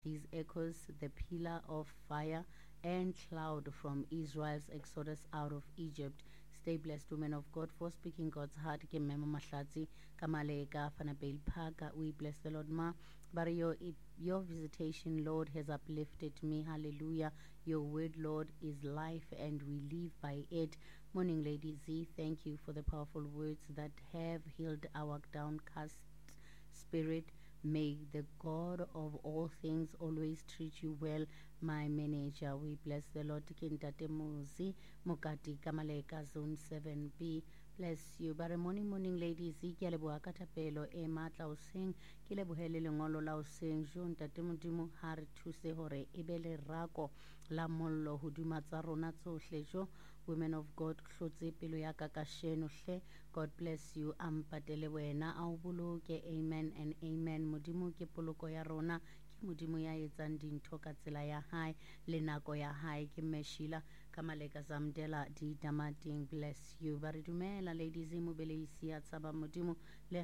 These echoes the pillar of fire and cloud from Israel's exodus out of Egypt. Stay blessed, women of God, for speaking God's heart. Ke Memo Mahlatsi, Kamaleka, Fanabeil Paka. We bless the Lord, Ma. But your visitation, Lord, has uplifted me. Hallelujah. Your word, Lord, is life, and we live by it. Morning, Lady Z. Thank you for the powerful words that have healed our downcast spirit. May the God of all things always treat you well, my manager. We bless the Lord. Kintate Muzi, Mukati Kamaleka, Zone 7B. Bless you. Bare morning, ladies. Ke leboha ka thapelo e matla o seng. Ke lebohele lengolo la o seng. Jo ntate modimo ha re thuse hore e be le rako la mollo hoduma tsa rona tsohle jo. Women of God, hlotse pelo ya ka kasheno hle. God bless you. Ampatele wena a o boloke. Amen and amen. Modimo ke poloko ya rona. Ke modimo ya etsang dintho ka tsela ya hae le nako ya hae. Ke Meshila Kamaleka Zamdela di Damating. Bless you. Ba re dumela ladies mo beleisi ya tsaba modimo le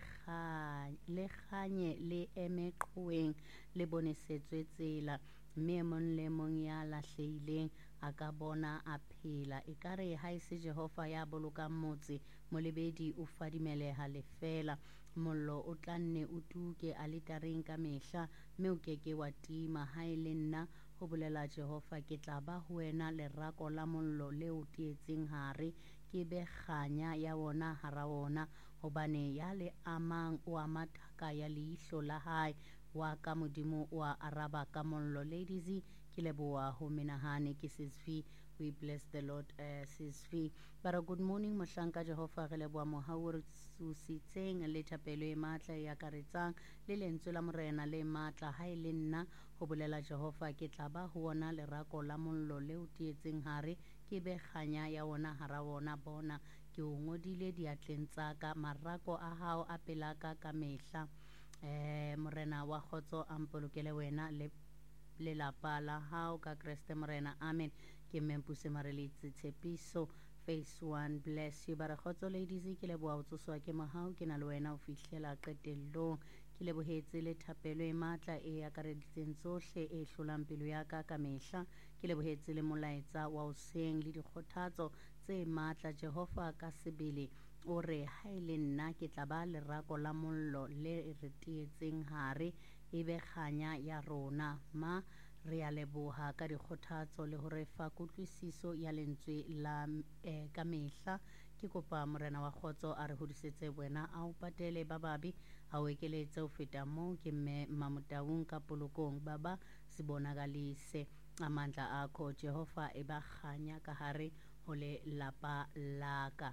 kganye le eme qhoeng le bonesetswe tsela. Mme mong le mong ya lahlehileng a ka bona a phela. E kare ha e se Jehova ya bolokang motse, molebedi o fadimeleha lefela. Mollo o tla nne o tuke a le tareng ka mehla, mme o keke wa tima. Ha e le nna, ho bolela Jehova, ke tla ba ho wena lerako la mollo leo tietseng hare, ke be kganya ya wona hara wona, hobane ya le amang o amataka ya leihlo la hae wa ka modimo wa araba ka mollo. Ladies, ke leboa ho menahane ke Sis V. We bless the Lord, Sis V. But good morning, Mohlanka Jehova, re leboa mohau susitseng le thapelo e matla ya karetsang le lentswe la morena le matla. Ha e le nna, ho bolela Jehova, ke tla ba ho wona lerako la mollo leo tietseng hare, ke be kganya ya wona hara wona. Bona ke o ngodile diatleng tsa ka, marako a hao a pelaka ka mehla. Morena wa khotso a mpolokele wena le lelapa la hao ka Kreste morena. Amen. Ke Mempuse Marelitsi Tshepiso phase 1. Bless you. Ba re khotso ladies, ke leboha ho tsoswa ke mohau, ke na le wena ho fihlela qetellong. Ke lebohetse le thapelo e matla e akareditseng tsohle e hlolang pelo ya ka ka mehla. Ke lebohetse le molaetsa wa hoseng le dikgothatso tse matla. Jehova ka sebele o re ha e le nna, ke tla ba lerako la mollo le re tietseng hare, e be kganya ya rona. Ma re a leboha ka dikgothatso le ho re fa kutlwisiso ya lentswe la ka mehla. Ke kopa morena wa khotso a re hodisetse wena, a o patele ba babi, a o ekeletse ho feta moo. Ke mme Mamotaung ka polokong, baba sibonakalise amandla akho Jehova, e ba kganya ka hare ho le lapa laka.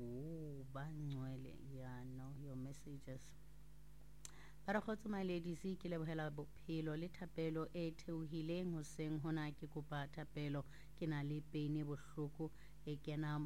Bangcwele, yeah, no, your messages. Ba khotso my ladies, ke lebohela bophelo le thapelo e theohileng hoseng hona. Ke kopa thapelo, ke na le peine bohloko e kena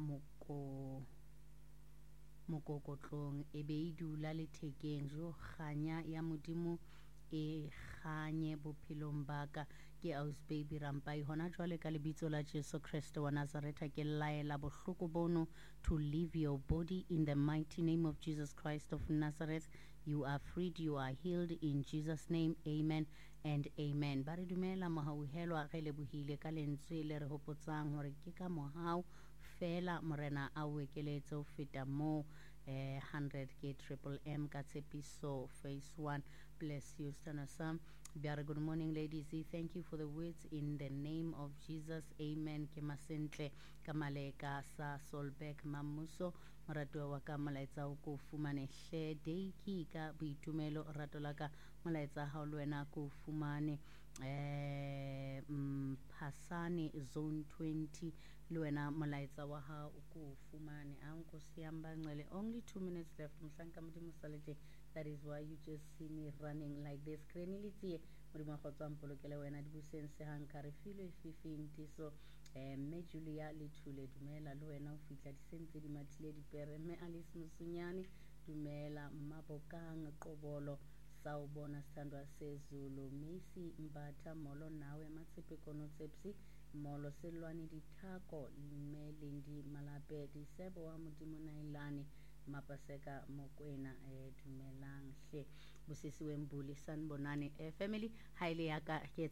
mokokotlong e be e dula lethekeng jo. Kganya ya modimo e kganye bophelong baka. Ke Aus Baby Rampai hona jwale ka lebitso la Jesu Kriste wa Nazareta, ke laela bohloko bono to leave your body in the mighty name of Jesus Christ of Nazareth. You are freed, you are healed in Jesus name. Amen and amen. Ba re dumela mohauhelwa ge lebohile ka lentswe le re hopotsang hore ke ka mohau fela morena a o ekeletse ho feta moo. 100 ke Triple M ka Tshepiso phase 1. Bless you, Stana Sam. Good morning, ladies. Thank you for the words in the name of Jesus. Amen. Ke masentle Kamaleka sa Solbeck Mamuso. Morato wa ka molaetsa o ko fumane hle deiki ka boitumelo. Rato la ka molaetsa ha le wena ko fumane Pasane Zone 20 le wena molaetsa wa ha o ko fumane. Anko siamba ngcele. Only 2 minutes left. Mohlanka modimo saletse. That is why you just see me running like this. Krenilitsi modimo khotsa mpolokele wena di buseng se hankare filo fifinti. So me Julia le thule dumela le wena o fitla di sentse di mathile dipere. Me Alice Musunyane dumela. Mabokang Qobolo sawubona sithandwa sezulu. Messi Mbatha molo nawe Matshepe kono Tsepsi molo Selwane Dithako mme Lindi Malape Disebo wa modimo Nailane Mapaseka Mokwena dumelang hle Bosisi Wembuli Sanbonani family ha ile ya ka ke